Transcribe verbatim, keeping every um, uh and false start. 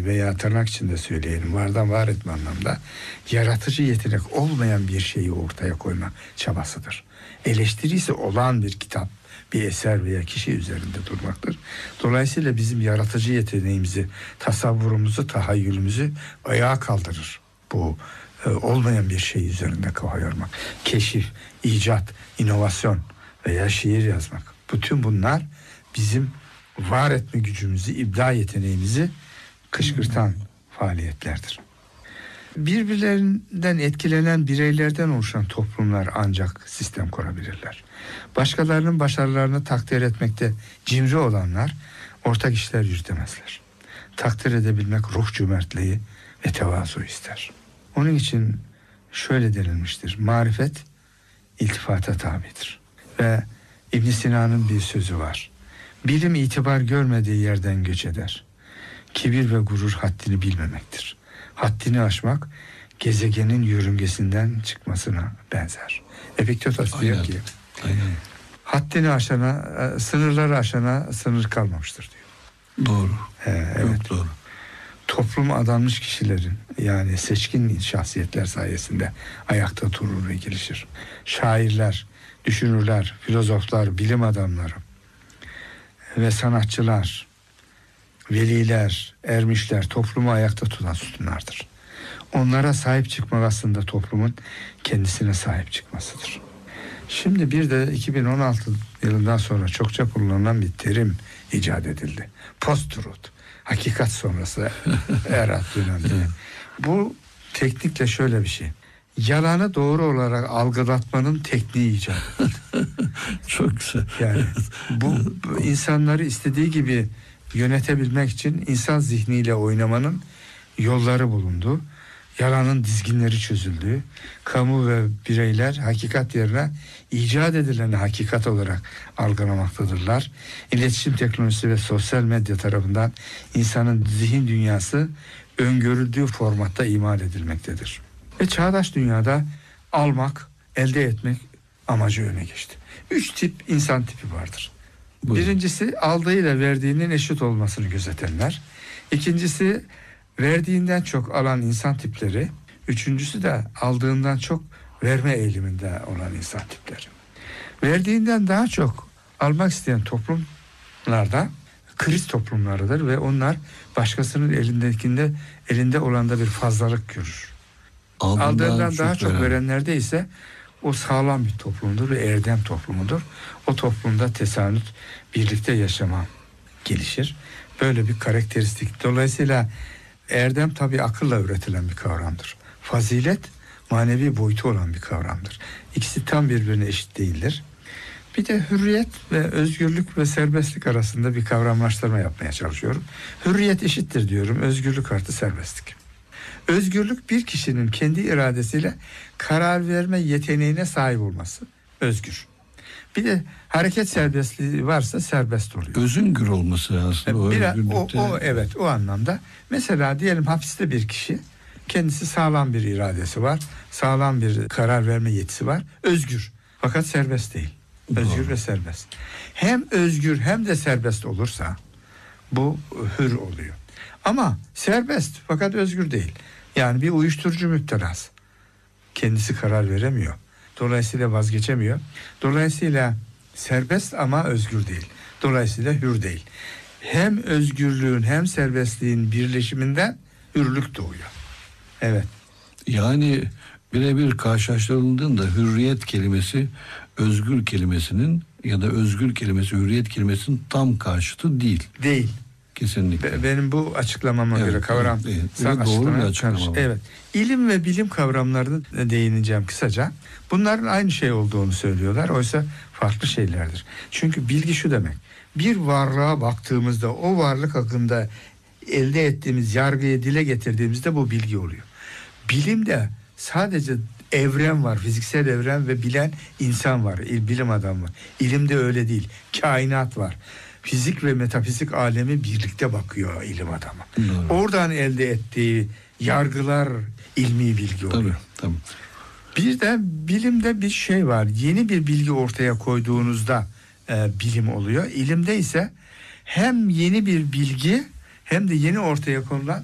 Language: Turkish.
etmeyi veya tırnak içinde söyleyelim, vardan var etme anlamda yaratıcı yetenek olmayan bir şeyi ortaya koyma çabasıdır. Eleştiri ise olan bir kitap, bir eser veya kişi üzerinde durmaktır. Dolayısıyla bizim yaratıcı yeteneğimizi, tasavvurumuzu, tahayyülümüzü ayağa kaldırır. Bu e, olmayan bir şey üzerinde kafa yormak. Keşif, icat, inovasyon veya şiir yazmak. Bütün bunlar bizim var etme gücümüzü, ibda yeteneğimizi kışkırtan faaliyetlerdir. Birbirlerinden etkilenen bireylerden oluşan toplumlar ancak sistem kurabilirler. Başkalarının başarılarını takdir etmekte cimri olanlar ortak işler yürütemezler. Takdir edebilmek ruh cömertliği ve tevazu ister. Onun için şöyle denilmiştir: marifet iltifata tabidir. Ve İbn Sina'nın bir sözü var: bilim itibar görmediği yerden göç eder. Kibir ve gurur haddini bilmemektir. Haddini aşmak gezegenin yörüngesinden çıkmasına benzer. Epiktetos diyor ki, aynen, haddini aşana, sınırları aşana sınır kalmamıştır diyor. Doğru. Ee, evet. Çok doğru. Topluma adanmış kişilerin, yani seçkin şahsiyetler sayesinde ayakta durur ve gelişir. Şairler, düşünürler, filozoflar, bilim adamları ve sanatçılar, veliler, ermişler toplumu ayakta tutan sütunlardır. Onlara sahip çıkmak aslında toplumun kendisine sahip çıkmasıdır. Şimdi bir de iki bin on altı yılından sonra çokça kullanılan bir terim icat edildi: post-truth, hakikat sonrası era döneminde. Bu teknikle şöyle bir şey: yalanı doğru olarak algılatmanın tekniği icat edildi. Çok güzel. Yani bu, bu insanları istediği gibi yönetebilmek için insan zihniyle oynamanın yolları bulundu. Yalanın dizginleri çözüldü. Kamu ve bireyler hakikat yerine icat edileni hakikat olarak algılamaktadırlar. İletişim teknolojisi ve sosyal medya tarafından insanın zihin dünyası öngörüldüğü formatta imal edilmektedir. Ve çağdaş dünyada almak, elde etmek amacı öne geçti. Üç tip insan tipi vardır. Buyurun. Birincisi aldığıyla verdiğinin eşit olmasını gözetenler. İkincisi verdiğinden çok alan insan tipleri. Üçüncüsü de aldığından çok verme eğiliminde olan insan tipleri. Verdiğinden daha çok almak isteyen toplumlarda kriz toplumlarıdır ve onlar başkasının elindekinde elinde olanda bir fazlalık görür. Aldığından, Aldığından çok daha çok veren. verenlerde ise o sağlam bir toplumdur ve erdem toplumudur. O toplumda tesanüt, birlikte yaşama gelişir. Böyle bir karakteristik. Dolayısıyla erdem tabii akılla üretilen bir kavramdır. Fazilet manevi boyutu olan bir kavramdır. İkisi tam birbirine eşit değildir. Bir de hürriyet ve özgürlük ve serbestlik arasında bir kavramlaştırma yapmaya çalışıyorum. Hürriyet eşittir diyorum, özgürlük artı serbestlik. Özgürlük bir kişinin kendi iradesiyle karar verme yeteneğine sahip olması. Özgür. Bir de hareket serbestliği varsa serbest oluyor. Özgür olması aslında. O, Biraz, o, o evet o anlamda. Mesela diyelim hapiste bir kişi, kendisi sağlam bir iradesi var, sağlam bir karar verme yetisi var, özgür. Fakat serbest değil. Özgür Doğru. ve serbest. Hem özgür hem de serbest olursa bu hür oluyor. Ama serbest fakat özgür değil. Yani bir uyuşturucu müptelası. Kendisi karar veremiyor. Dolayısıyla vazgeçemiyor. Dolayısıyla serbest ama özgür değil. Dolayısıyla hür değil. Hem özgürlüğün hem serbestliğin birleşiminden hürlük doğuyor. Evet. Yani birebir karşılaştırıldığında hürriyet kelimesi özgür kelimesinin ya da özgür kelimesi hürriyet kelimesinin tam karşıtı değil. Değil. Kesinlikle. Benim bu açıklamama evet, göre kavram evet, evet, doğru bir açıklama. Evet. İlim ve bilim kavramlarını değineceğim kısaca. Bunların aynı şey olduğunu söylüyorlar. Oysa farklı şeylerdir. Çünkü bilgi şu demek: bir varlığa baktığımızda o varlık hakkında elde ettiğimiz yargıyı dile getirdiğimizde bu bilgi oluyor. Bilimde sadece evren var, fiziksel evren ve bilen insan var, bilim adamı var. İlimde öyle değil. Kainat var. Fizik ve metafizik alemi birlikte bakıyor ilim adamı. Doğru. Oradan elde ettiği yargılar ilmi bilgi oluyor. Tabii, tabii. Bir de bilimde bir şey var. Yeni bir bilgi ortaya koyduğunuzda e, bilim oluyor. İlimde ise hem yeni bir bilgi hem de yeni ortaya konulan